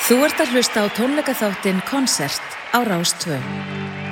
Þú ert að hlusta á tónleikaþáttinn Konsert á Rás 2.